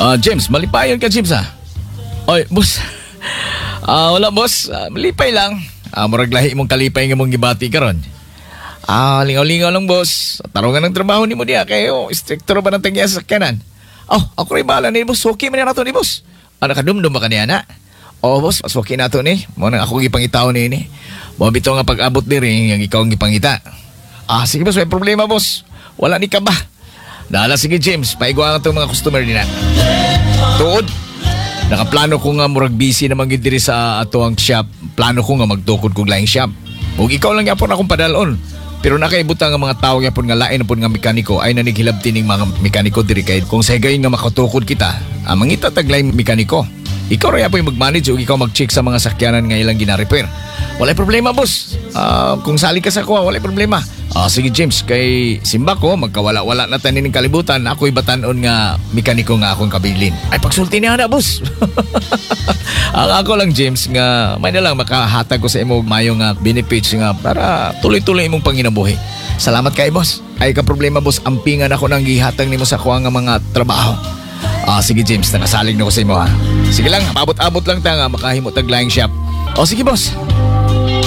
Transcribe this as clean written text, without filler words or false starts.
James, malipayon ka, James, ha? Oy, boss. Wala, boss. Malipay lang. Murag lahi mong kalipay nga mong gibati karon. Lingaw-lingaw lang, boss. Tarungan ng trabaho ni mo diya. Kayo, istriktoro ba ng tangya sa sakyanan? Ako rin bahala ni boss. Okay man na ito ni boss. Nakadumdum ba ka niya, na? Boss, mas okay na ito ni. Muna ako gipangitaw ni ini. Mabito nga pag-abot ni rin yung ikaw ang gipangita. Sige, boss. May problema, boss. Wala ni ka ba? Dala, sige, James. Paigwa nga itong mga customer din na. Tuod. Nakaplano ko nga murag busy naman gid diri sa ato ang shop. Plano ko nga magtukod kog laing shop. Ug ikaw lang gyapon akong padalon. Pero nakaibutang nga mga tao gyapon nga lain pud nga mekaniko ay nanighilabti ning mga mekaniko diri kay kung sa gayon nga makatukod kita, mangita tag laing mekaniko. Ikaw ra yapoy mag-manage ug ikaw mag-check sa mga sakyanan nga ilang gina-repair. Walay problema, boss. Kung sali ka sa kuha, walay problema. Sige, James, kay simba ko, magkawala-wala na tanin ng kalibutan, ako'y batanon nga mekaniko nga akong kabilin. Ay, pagsulti niya na, boss. Ako lang, James, nga may na lang makahatag ko sa imo mayo nga benefits nga para tuloy-tuloy imong panginabuhi. Salamat kay, boss. Ay ka problema, boss, ampingan ako nang gihatag nimo sa kuha nga mga trabaho. Sige, James, nakasalig na ko sa imo, ha. Sige lang, abot-abot lang ta nga makahimo tag laing shop. Sige, boss.